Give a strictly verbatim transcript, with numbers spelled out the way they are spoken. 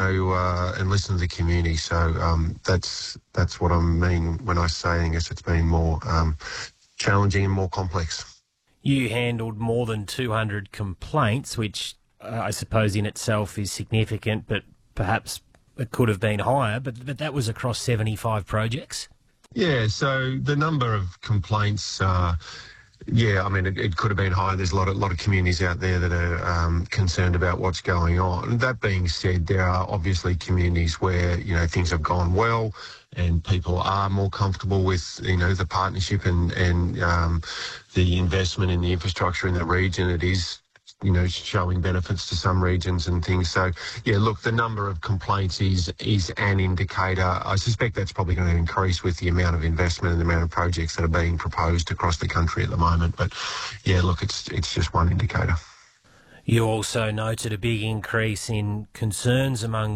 know, uh, and listen to the community. So um, that's that's what I mean when I say, I guess it's been more um, challenging and more complex. You handled more than two hundred complaints, which uh, I suppose in itself is significant, but perhaps it could have been higher, but, but that was across seventy-five projects. Yeah, so the number of complaints, uh, yeah, I mean, it, it could have been higher. There's a lot of, lot of communities out there that are um, concerned about what's going on. That being said, there are obviously communities where, you know, things have gone well and people are more comfortable with, you know, the partnership and, and um, the investment in the infrastructure in the region. It is, you know, showing benefits to some regions and things. So, yeah, look, the number of complaints is is an indicator. I suspect that's probably going to increase with the amount of investment and the amount of projects that are being proposed across the country at the moment. But, yeah, look, it's it's just one indicator. You also noted a big increase in concerns among